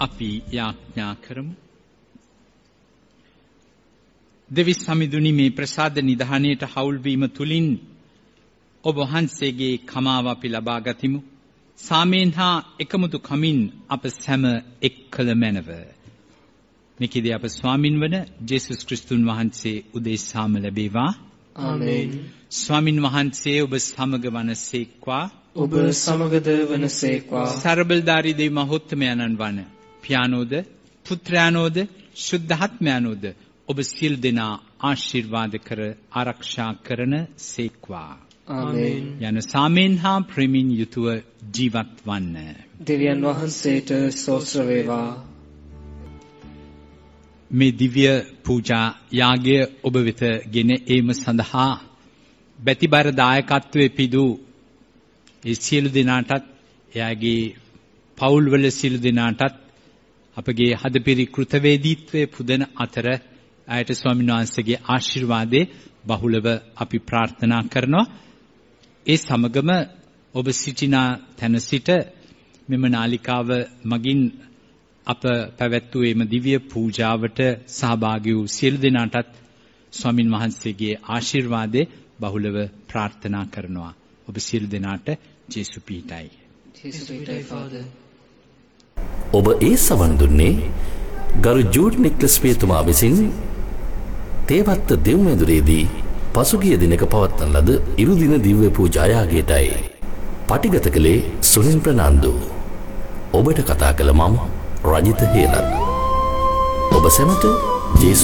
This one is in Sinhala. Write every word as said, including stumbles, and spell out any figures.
අපි යාඥා කරමු. දෙවි සමිඳුනි මේ ප්‍රසාද නිධානයට හවුල් වීම තුලින් ඔබ වහන්සේගේ කමාව අපි ලබා ගතිමු. සාමයෙන් හා එකමුතු කමින් අප සැම එක්කල මැනව. මේකදී අප ස්වාමින් වන ජේසුස් ක්‍රිස්තුන් වහන්සේ උදෙසාම ලැබේවා. ආමේන්. ස්වාමින් වහන්සේ ඔබ සමග වනසේක්වා. ඔබ සමගද වනසේක්වා. සර්බලධාරී දෙවි මහෝත්තමයන්න් වන පියානෝද පුත්‍රයානෝද ශුද්ධාත්මයානෝද ඔබ සියලු දෙනා ආශිර්වාද කර ආරක්ෂා කරන සේක්වා. ආමේන්. යන සාමයෙන් හා ප්‍රේමයෙන් යුතුව ජීවත් වන්න. දෙවියන් වහන්සේට ස්තෝත්‍ර වේවා. මේ දිව්‍ය පූජා යාගය ඔබ වෙත ගෙන ඒම සඳහා බැතිබර දායකත්වයේ පිදූ ඒ සියලු දෙනාටත් එයාගේ පවුල්වල සියලු දෙනාටත් අපගේ හදපිරි කෘතවේදීත්වයේ පුදන අතර ආයත ස්වාමීන් වහන්සේගේ ආශිර්වාදේ බහුලව අපි ප්‍රාර්ථනා කරනවා. ඒ සමගම ඔබ සිටින තැන සිට මෙම නාලිකාව මගින් අප පැවැත්වූ එම දිව්‍ය පූජාවට සහභාගී වූ සියලු දෙනාටත් ස්වාමින් වහන්සේගේ ආශිර්වාදේ බහුලව ප්‍රාර්ථනා කරනවා. ඔබ සියලු දෙනාට ජේසු පීඨයි. ජේසු පීඨයි ෆාදර්. ඔබ ඒ සවන් දුන්නේ ගරු ජූඩ් නික්ලස් පියතුමා විසින් තේවත්ත දෙව්මැදුරේදී පසුගිය දිනක පවත්වන ලද ඉරුදින දිව්‍ය පූජා යාගයටයි. පටිගත කළේ සුනිල් ප්‍රනාන්දු. ඔබට කතා කළ මම රජිත හේලත්. ඔබ සැමට ජේසු